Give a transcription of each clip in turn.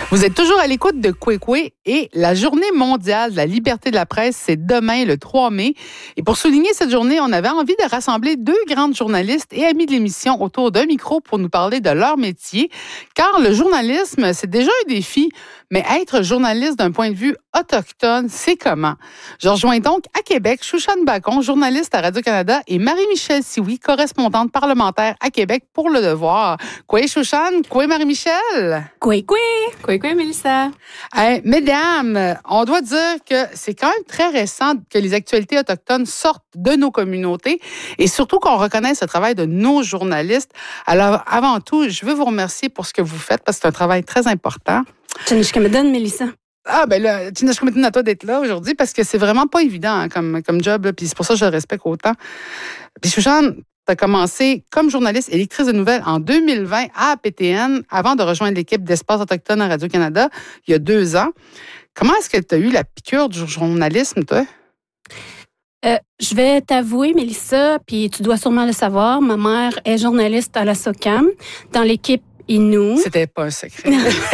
Vous êtes toujours à l'écoute de Kwekwe et la journée mondiale de la liberté de la presse, c'est demain, le 3 mai. Et pour souligner cette journée, on avait envie de rassembler deux grandes journalistes et amis de l'émission autour d'un micro pour nous parler de leur métier. Car le journalisme, c'est déjà un défi, mais être journaliste d'un point de vue autochtone, c'est comment? Je rejoins donc à Québec Shushan Bacon, journaliste à Radio-Canada, et Marie-Michelle Sioui, correspondante parlementaire à Québec pour Le Devoir. Quoi, Shushan? Quoi, Marie-Michelle? Quoi, Mélissa? Mesdames, on doit dire que c'est quand même très récent que les actualités autochtones sortent de nos communautés et surtout qu'on reconnaisse le travail de nos journalistes. Alors, avant tout, je veux vous remercier pour ce que vous faites parce que c'est un travail très important. Tchinishkamedan, Mélissa. Ah, ben là, Tchinishkamedan à toi d'être là aujourd'hui parce que c'est vraiment pas évident hein, comme job, là, puis c'est pour ça que je le respecte autant. Puis, Shushan, tu as commencé comme journaliste et lectrice de nouvelles en 2020 à APTN avant de rejoindre l'équipe d'Espace autochtone à Radio-Canada il y a 2 ans. Comment est-ce que tu as eu la piqûre du journalisme, toi? Je vais t'avouer, Mélissa, puis tu dois sûrement le savoir, ma mère est journaliste à la SOCAM, dans l'équipe Innu. C'était pas un secret.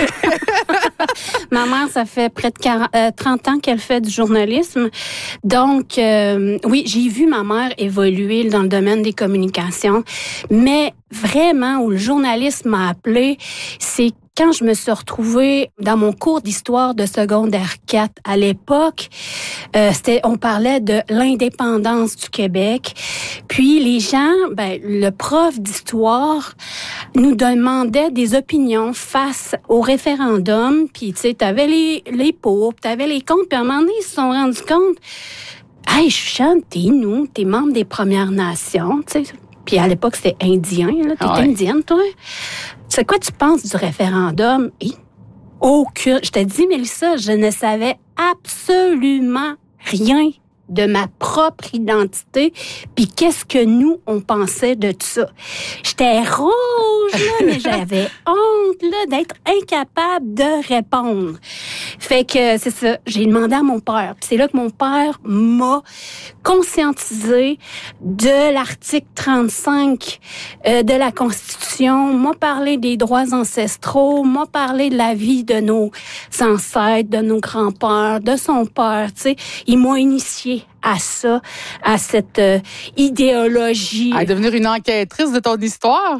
Ma mère, ça fait près de 30 ans qu'elle fait du journalisme. Donc, oui, j'ai vu ma mère évoluer dans le domaine des communications. Mais vraiment, où le journalisme m'a appelé, c'est quand je me suis retrouvée dans mon cours d'histoire de secondaire 4 à l'époque, on parlait de l'indépendance du Québec. Puis les gens, le prof d'histoire nous demandait des opinions face au référendum. Puis tu sais, t'avais les pour, t'avais les contre. Puis à un moment donné, ils se sont rendus compte, hey, Shushan, t'es membre des Premières Nations, tu sais. Puis à l'époque, c'était indien, là. T'es indienne, toi? C'est quoi tu penses du référendum? Aucune. Je te dis, Mélissa, je ne savais absolument rien de ma propre identité, puis qu'est-ce que nous, on pensait de ça. J'étais rouge, là, mais j'avais honte là, d'être incapable de répondre. Fait que c'est ça, j'ai demandé à mon père. Puis c'est là que mon père m'a conscientisé de l'article 35 de la Constitution, m'a parlé des droits ancestraux, m'a parlé de la vie de nos ancêtres, de nos grands-pères, de son père, tu sais. Il m'a initié à ça, à cette idéologie. À devenir une enquêtrice de ton histoire?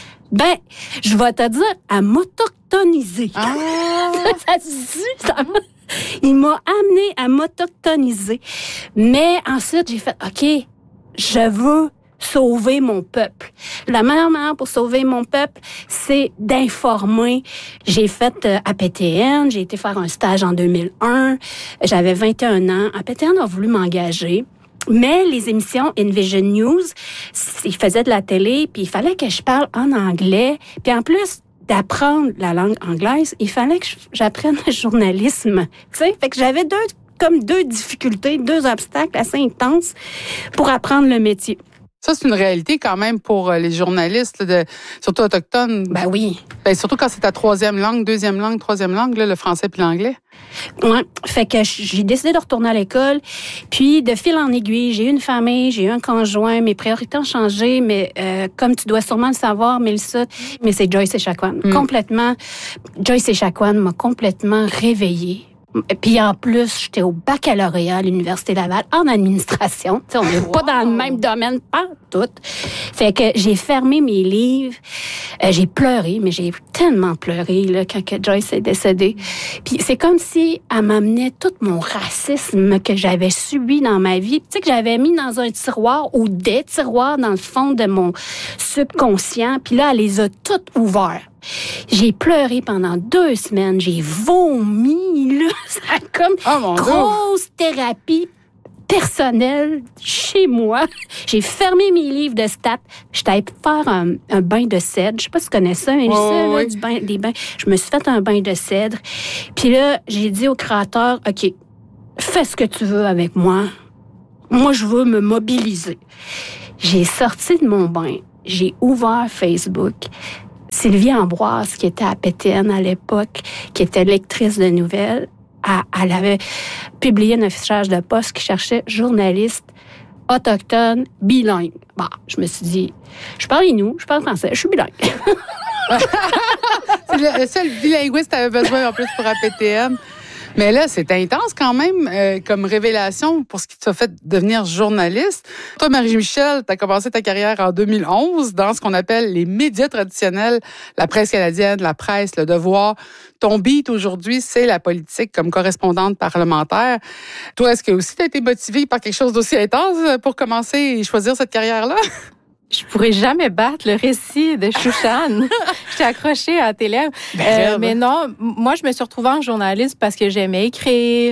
Je vais te dire, à m'autochtoniser. Ah. Ça se dit, ça il m'a amené à m'autochtoniser. Mais ensuite, j'ai fait, OK, je veux sauver mon peuple. La meilleure manière pour sauver mon peuple, c'est d'informer. J'ai fait APTN, j'ai été faire un stage en 2001, j'avais 21 ans. APTN a voulu m'engager. Mais les émissions Envision News, ils faisaient de la télé, puis il fallait que je parle en anglais. Puis en plus d'apprendre la langue anglaise, il fallait que j'apprenne le journalisme. Tu sais, fait que j'avais deux difficultés, 2 obstacles assez intenses pour apprendre le métier. Ça, c'est une réalité quand même pour les journalistes, là, surtout autochtones. Ben oui. Surtout quand c'est ta 3e langue, 2e langue, 3e langue, là, le français puis l'anglais. Ouais. Fait que j'ai décidé de retourner à l'école. Puis, de fil en aiguille, j'ai eu une famille, j'ai eu un conjoint. Mes priorités ont changé, mais comme tu dois sûrement le savoir, Mélissa, mais c'est Joyce Echaquan. Complètement. Joyce Echaquan m'a complètement réveillée. Puis en plus, j'étais au baccalauréat à l'Université Laval en administration. T'sais, on n'est pas dans le même domaine, pas tout. Fait que j'ai fermé mes livres. J'ai pleuré, mais j'ai tellement pleuré là, quand Joyce est décédée. Puis c'est comme si elle m'amenait tout mon racisme que j'avais subi dans ma vie. Tu sais, que j'avais mis dans un tiroir ou des tiroirs dans le fond de mon subconscient. Puis là, elle les a toutes ouverts. J'ai pleuré pendant 2 semaines. J'ai vomi, là. Ça a comme grosse thérapie personnelle chez moi. J'ai fermé mes livres de stats. J'étais allée faire un bain de cèdre. Je sais pas si tu connais ça, mais des bains. Je me suis fait un bain de cèdre. Puis là, j'ai dit au créateur, OK, fais ce que tu veux avec moi. Moi, je veux me mobiliser. J'ai sorti de mon bain. J'ai ouvert Facebook. Sylvie Ambroise, qui était à PTN à l'époque, qui était lectrice de nouvelles, elle avait publié un affichage de poste qui cherchait journaliste autochtone bilingue. Je me suis dit, je parle Innu, je parle français, je suis bilingue. C'est Le seul bilinguiste avait besoin en plus pour APTM. Mais là, c'est intense quand même comme révélation pour ce qui t'a fait devenir journaliste. Toi, Marie-Michel, tu as commencé ta carrière en 2011 dans ce qu'on appelle les médias traditionnels, la presse canadienne, la presse, Le Devoir. Ton beat aujourd'hui, c'est la politique comme correspondante parlementaire. Toi, est-ce que aussi tu as été motivée par quelque chose d'aussi intense pour commencer et choisir cette carrière-là? Je pourrais jamais battre le récit de Shushan. J'étais accrochée à tes lèvres. Mais non, moi, je me suis retrouvée en journaliste parce que j'aimais écrire,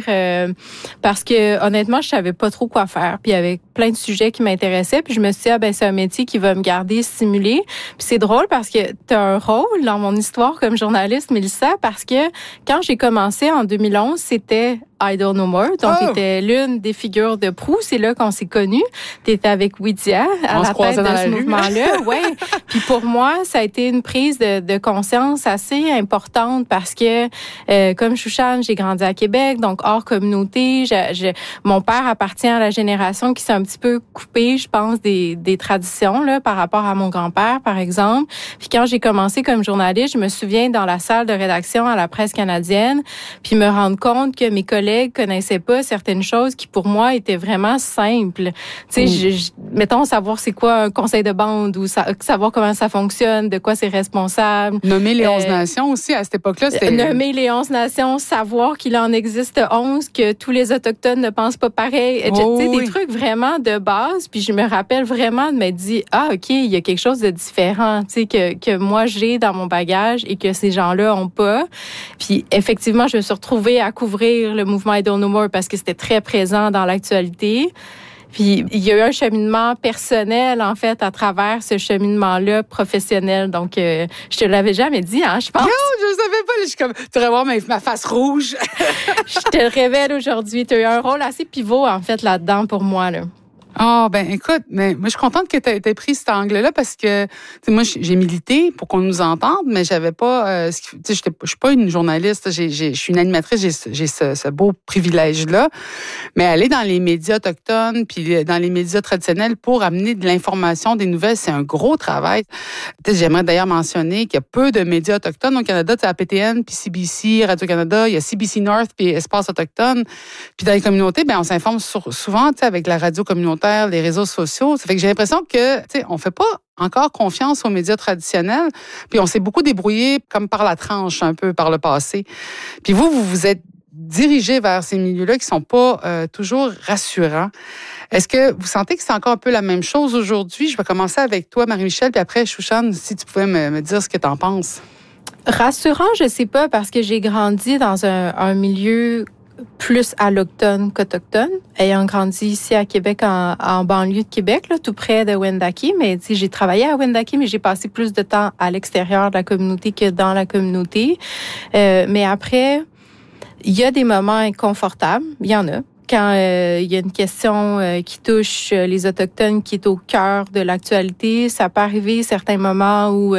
parce que honnêtement, je savais pas trop quoi faire. Puis il y avait plein de sujets qui m'intéressaient. Puis je me suis dit, c'est un métier qui va me garder stimulée. Puis c'est drôle parce que tu as un rôle dans mon histoire comme journaliste, Mélissa, parce que quand j'ai commencé en 2011, c'était Idle No More. Donc, t'étais l'une des figures de proue. C'est là qu'on s'est connus. T'étais avec Widia à la tête de ce mouvement-là. Ouais. Puis pour moi, ça a été une prise de conscience assez importante parce que, comme Shushan, j'ai grandi à Québec, donc hors communauté. Mon père appartient à la génération qui s'est un petit peu coupée, je pense, des traditions là par rapport à mon grand-père, par exemple. Puis quand j'ai commencé comme journaliste, je me souviens dans la salle de rédaction à la Presse canadienne, puis me rendre compte que mes collègues connaissaient pas certaines choses qui pour moi étaient vraiment simples. Tu sais, mettons savoir c'est quoi un conseil de bande ou savoir comment ça fonctionne, de quoi c'est responsable. Nommer les 11 nations aussi à cette époque-là, c'était nommer les 11 nations, savoir qu'il en existe 11, que tous les autochtones ne pensent pas pareil. Tu sais, des trucs vraiment de base. Puis je me rappelle vraiment de me dire OK, il y a quelque chose de différent, tu sais que moi j'ai dans mon bagage et que ces gens-là ont pas. Puis effectivement, je me suis retrouvée à couvrir le mouvement Idle No More parce que c'était très présent dans l'actualité. Puis il y a eu un cheminement personnel en fait à travers ce cheminement-là professionnel. Donc je te l'avais jamais dit, hein, je pense. Non, je savais pas. Je suis comme, tu devrais voir ma face rouge. Je te le révèle aujourd'hui. Tu as eu un rôle assez pivot en fait là-dedans pour moi là. Ah, ben écoute, mais moi je suis contente que tu aies pris cet angle-là parce que moi j'ai milité pour qu'on nous entende, mais j'avais pas je suis pas une journaliste, je suis une animatrice, j'ai ce beau privilège-là, mais aller dans les médias autochtones puis dans les médias traditionnels pour amener de l'information, des nouvelles, c'est un gros travail. J'aimerais d'ailleurs mentionner qu'il y a peu de médias autochtones au Canada, tu sais, APTN puis CBC, Radio-Canada, il y a CBC North puis Espace autochtone. Puis dans les communautés, ben on s'informe souvent, tu sais, avec la radio communautaire, les réseaux sociaux. Ça fait que j'ai l'impression que, tu sais, on fait pas encore confiance aux médias traditionnels. Puis on s'est beaucoup débrouillé comme par la tranche un peu par le passé. Puis vous vous êtes dirigé vers ces milieux-là qui sont pas toujours rassurants. Est-ce que vous sentez que c'est encore un peu la même chose aujourd'hui? Je vais commencer avec toi, Marie-Michel, puis après, Shushan, si tu pouvais me dire ce que tu en penses. Rassurant, je sais pas, parce que j'ai grandi dans un milieu plus allochtone qu'autochtone, ayant grandi ici à Québec, en banlieue de Québec, là, tout près de Wendake. Mais j'ai travaillé à Wendake, mais j'ai passé plus de temps à l'extérieur de la communauté que dans la communauté. Mais après, il y a des moments inconfortables, il y en a. Quand il y a une question qui touche les Autochtones, qui est au cœur de l'actualité, ça peut arriver certains moments où...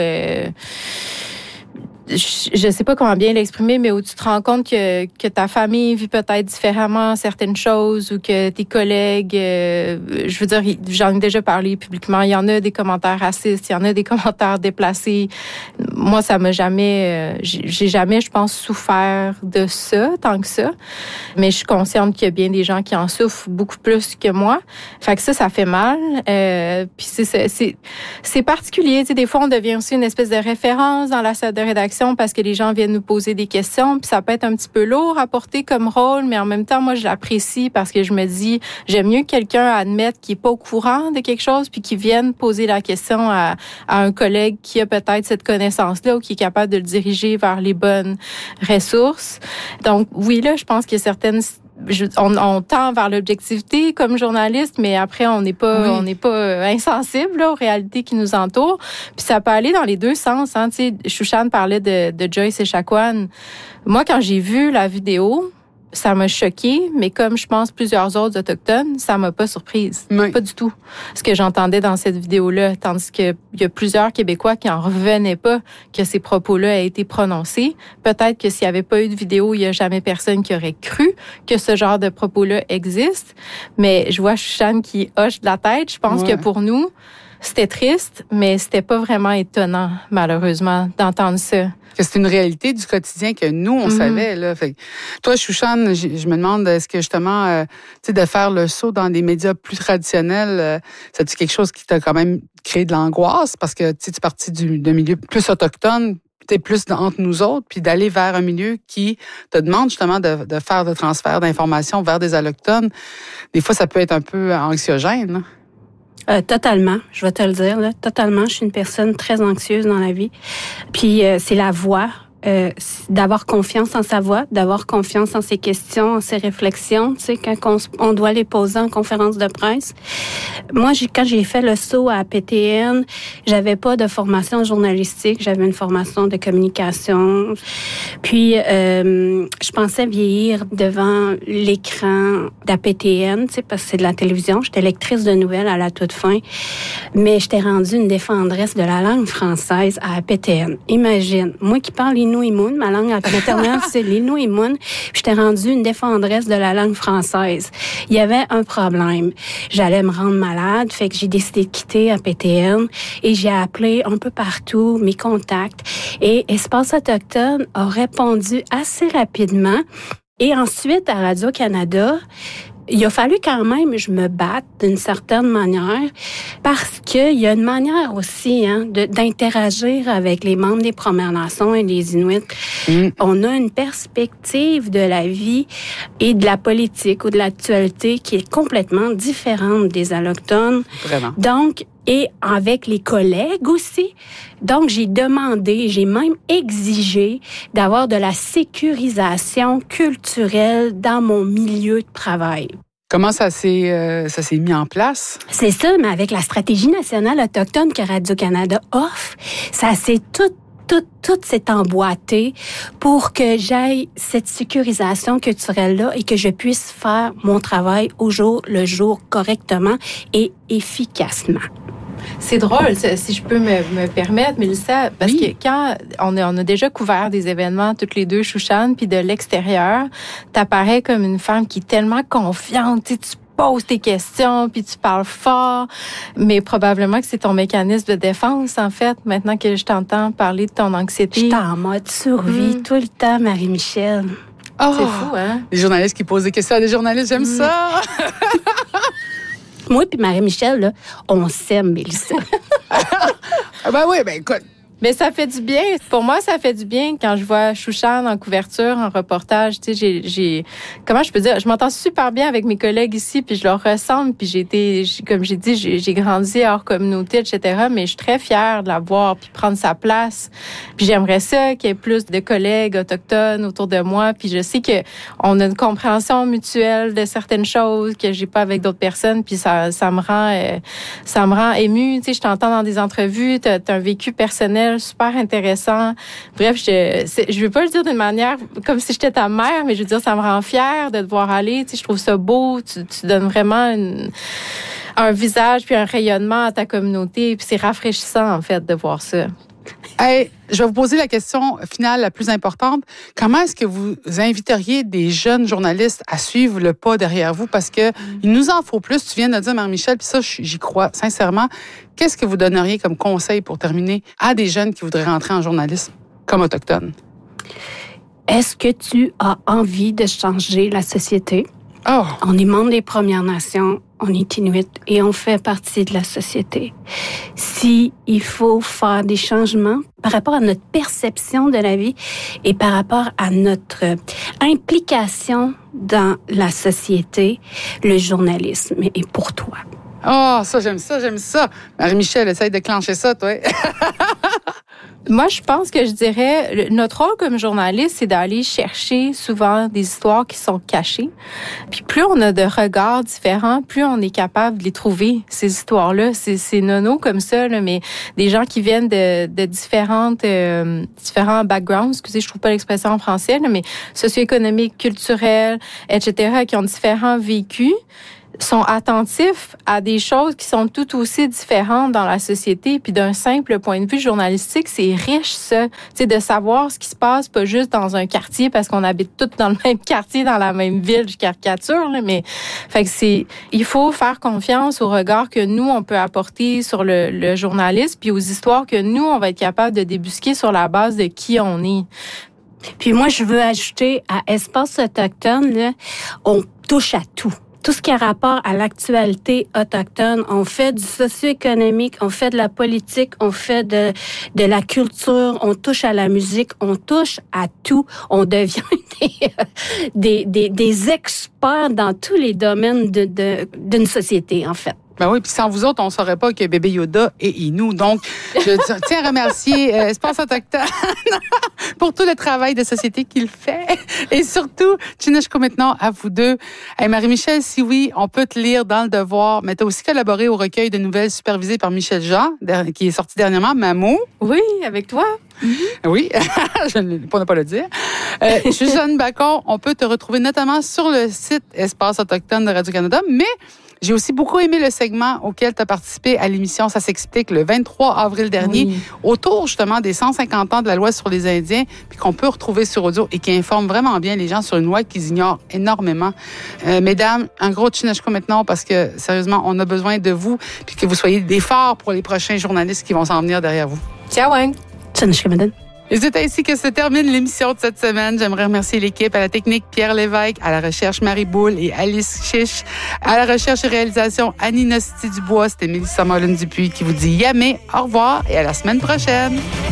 je sais pas comment bien l'exprimer, mais où tu te rends compte que ta famille vit peut-être différemment certaines choses ou que tes collègues, je veux dire, j'en ai déjà parlé publiquement, il y en a des commentaires racistes, il y en a des commentaires déplacés. Moi, ça m'a jamais, j'ai jamais, je pense, souffert de ça, tant que ça. Mais je suis consciente qu'il y a bien des gens qui en souffrent beaucoup plus que moi. Fait que ça fait mal. Puis c'est particulier. Tu sais, des fois, on devient aussi une espèce de référence dans la salle de rédaction parce que les gens viennent nous poser des questions, puis ça peut être un petit peu lourd à porter comme rôle, mais en même temps, moi, je l'apprécie parce que je me dis, j'aime mieux quelqu'un admettre qui est pas au courant de quelque chose, puis qui vienne poser la question à un collègue qui a peut-être cette connaissance-là ou qui est capable de le diriger vers les bonnes ressources. Donc, oui, là, je pense qu'il y a certaines... On tend vers l'objectivité comme journaliste, mais après on n'est pas insensible là, aux réalités qui nous entourent. Puis ça peut aller dans les deux sens. Hein. Tu sais, Shushan parlait de Joyce Echaquan. Moi, quand j'ai vu la vidéo, ça m'a choquée, mais comme je pense plusieurs autres Autochtones, ça m'a pas surprise. Oui. Pas du tout. Ce que j'entendais dans cette vidéo-là, tandis qu'il y a plusieurs Québécois qui en revenaient pas que ces propos-là aient été prononcés. Peut-être que s'il y avait pas eu de vidéo, il y a jamais personne qui aurait cru que ce genre de propos-là existe. Mais je vois Shushan qui hoche de la tête. Je pense que pour nous, C'était triste, mais c'était pas vraiment étonnant, malheureusement, d'entendre ça. C'est une réalité du quotidien que nous, on savait. Là. Fait, toi, Chouchane, je me demande, est-ce que justement, de faire le saut dans des médias plus traditionnels, c'est quelque chose qui t'a quand même créé de l'angoisse? Parce que tu es parti d'un milieu plus autochtone, tu es plus entre nous autres, puis d'aller vers un milieu qui te demande justement de faire le transfert d'informations vers des allochtones. Des fois, ça peut être un peu anxiogène. Là. Totalement, je vais te le dire, là, totalement. Je suis une personne très anxieuse dans la vie. Puis c'est la voix, d'avoir confiance en sa voix, d'avoir confiance en ses questions, en ses réflexions, tu sais, quand on doit les poser en conférence de presse. Moi, quand j'ai fait le saut à PTN, j'avais pas de formation journalistique, j'avais une formation de communication. Puis, je pensais vieillir devant l'écran d'APTN, tu sais, parce que c'est de la télévision. J'étais lectrice de nouvelles à la toute fin, mais j'étais rendue une défendresse de la langue française à APTN. Imagine, moi qui parle Innu-Imoun, ma langue maternelle, c'est l'Innu-Imoun. J'étais rendue une défendresse de la langue française. Il y avait un problème. J'allais me rendre malade, fait que j'ai décidé de quitter APTN et j'ai appelé un peu partout mes contacts. Et Espace Autochtone a répondu assez rapidement. Et ensuite, à Radio-Canada, il a fallu quand même que je me batte d'une certaine manière parce qu'il y a une manière aussi d'interagir avec les membres des Premières Nations et les Inuits. On a une perspective de la vie et de la politique ou de l'actualité qui est complètement différente des Allochtones. Vraiment. Donc, et avec les collègues aussi. Donc, j'ai demandé, j'ai même exigé d'avoir de la sécurisation culturelle dans mon milieu de travail. Comment ça s'est mis en place? C'est ça, mais avec la stratégie nationale autochtone que Radio-Canada offre, ça s'est tout s'est emboîté pour que j'aille cette sécurisation culturelle-là et que je puisse faire mon travail au jour le jour correctement et efficacement. C'est drôle, si je peux me permettre, Mélissa, parce que quand on a déjà couvert des événements toutes les deux, Chouchane, puis de l'extérieur, t'apparais comme une femme qui est tellement confiante, tu poses tes questions, puis tu parles fort, mais probablement que c'est ton mécanisme de défense, en fait, maintenant que je t'entends parler de ton anxiété. Je suis en mode survie tout le temps, Marie-Michel. Oh, c'est fou, hein? Les journalistes qui posent des questions à des journalistes, j'aime ça! Moi puis Marie-Michel, là, on s'aime, Mélissa. Oui, écoute. Mais ça fait du bien. Pour moi, ça fait du bien quand je vois Chouchane en couverture, en reportage. Tu sais, comment je peux dire, je m'entends super bien avec mes collègues ici, puis je leur ressemble, puis comme j'ai dit, j'ai grandi hors communauté, etc. Mais je suis très fière de la voir, puis prendre sa place. Puis j'aimerais ça qu'il y ait plus de collègues autochtones autour de moi. Puis je sais que on a une compréhension mutuelle de certaines choses que j'ai pas avec d'autres personnes. Puis ça me rend émue. Tu sais, je t'entends dans des entrevues, t'as un vécu personnel super intéressant. Bref, je veux pas le dire d'une manière comme si j'étais ta mère, mais je veux dire, ça me rend fière de te voir aller. Tu sais, je trouve ça beau. Tu donnes vraiment un visage puis un rayonnement à ta communauté. Puis c'est rafraîchissant, en fait, de voir ça. Hey, je vais vous poser la question finale la plus importante. Comment est-ce que vous inviteriez des jeunes journalistes à suivre le pas derrière vous? Parce que il nous en faut plus. Tu viens de dire, Marie-Michel, puis ça, j'y crois sincèrement. Qu'est-ce que vous donneriez comme conseil pour terminer à des jeunes qui voudraient entrer en journalisme comme autochtone? Est-ce que tu as envie de changer la société? Oh. On est membre des Premières Nations, on est Inuit et on fait partie de la société. Si il faut faire des changements par rapport à notre perception de la vie et par rapport à notre implication dans la société, le journalisme est pour toi. Oh, ça, j'aime ça. Marie-Michel, essaye de clencher ça, toi. Moi, je pense que je dirais, notre rôle comme journaliste, c'est d'aller chercher souvent des histoires qui sont cachées. Puis plus on a de regards différents, plus on est capable de les trouver, ces histoires-là. C'est nono comme ça, là, mais des gens qui viennent de différents backgrounds, excusez, je trouve pas l'expression en français, là, mais socio-économiques, culturels, etc., qui ont différents vécus. sont attentifs à des choses qui sont tout aussi différentes dans la société. Puis d'un simple point de vue journalistique, c'est riche, ça. Tu sais, de savoir ce qui se passe, pas juste dans un quartier, parce qu'on habite tous dans le même quartier, dans la même ville, je caricature, là, mais fait que il faut faire confiance au regard que nous, on peut apporter sur le journalisme, puis aux histoires que nous, on va être capable de débusquer sur la base de qui on est. Puis moi, je veux ajouter à Espace autochtone, là, on touche à tout. Tout ce qui a rapport à l'actualité autochtone, on fait du socio-économique, on fait de la politique, on fait de la culture, on touche à la musique, on touche à tout. On devient des experts dans tous les domaines d'une société, en fait. Ben oui, puis sans vous autres, on ne saurait pas que bébé Yoda est Innu. Donc, je tiens à remercier Espace autochtone pour tout le travail de société qu'il fait. Et surtout, Chineshko maintenant, à vous deux. Hey, Marie-Michel, si oui, on peut te lire dans Le Devoir, mais tu as aussi collaboré au recueil de nouvelles supervisé par Michel Jean, qui est sorti dernièrement, Mamo. Oui, avec toi. Mm-hmm. Oui, pour ne pas le dire. Suzanne Bacon, on peut te retrouver notamment sur le site Espace autochtone de Radio-Canada, mais j'ai aussi beaucoup aimé le segment auquel tu as participé à l'émission Ça s'explique le 23 avril dernier, autour justement des 150 ans de la loi sur les Indiens, puis qu'on peut retrouver sur audio et qui informe vraiment bien les gens sur une loi qu'ils ignorent énormément. Mesdames, un gros Chineshko maintenant parce que sérieusement, on a besoin de vous puis que vous soyez des phares pour les prochains journalistes qui vont s'en venir derrière vous. Ciao, Wang. Chineshko madame. Et c'est ainsi que se termine l'émission de cette semaine. J'aimerais remercier l'équipe, à la technique Pierre Lévesque, à la recherche Marie Boule et Alice Chiche, à la recherche et réalisation Annie Nosti-Dubois. C'était Mélissa Moline-Dupuis qui vous dit yamé, au revoir et à la semaine prochaine.